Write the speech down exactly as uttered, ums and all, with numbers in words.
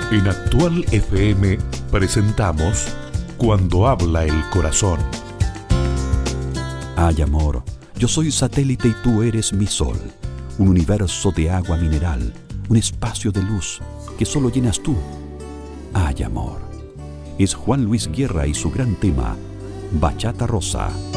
En Actual F M presentamos Cuando habla el corazón. Ay, amor, yo soy satélite y tú eres mi sol. Un universo de agua mineral, un espacio de luz que solo llenas tú. Ay, amor. Es Juan Luis Guerra y su gran tema, Bachata Rosa.